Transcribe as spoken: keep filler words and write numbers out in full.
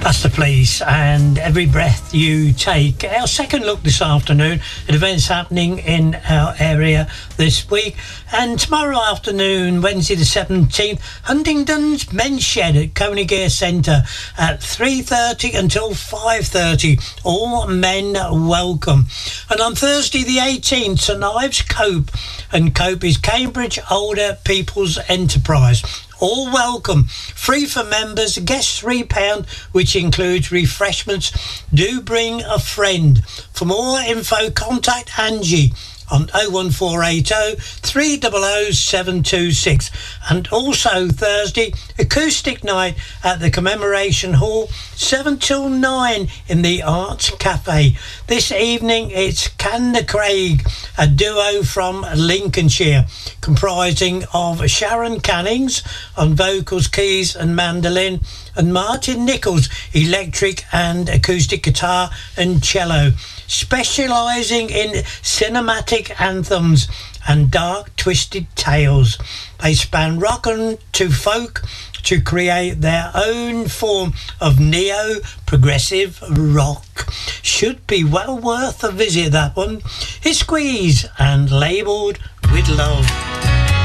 That's the Police and Every Breath You Take. Our second look this afternoon at events happening in our area this week. And tomorrow afternoon, Wednesday the seventeenth, Huntingdon's Men's Shed at Coney Gear Centre at three thirty until five thirty. All men welcome. And on Thursday the eighteenth, St Ives Cope, and Cope is Cambridge Older People's Enterprise. All welcome. Free for members. Guests three pounds, which includes refreshments. Do bring a friend. For more info, contact Angie on oh one four eight oh, three hundred, seven two six. And also Thursday, acoustic night at the Commemoration Hall, seven till nine in the Arts Cafe. This evening it's Canna Craig, a duo from Lincolnshire, comprising of Sharon Cannings on vocals, keys and mandolin, and Martin Nichols, electric and acoustic guitar and cello, specialising in cinematic anthems and dark twisted tales. They span rock and to folk to create their own form of neo-progressive rock. Should be well worth a visit, that one. It's Squeeze and Labelled With Love.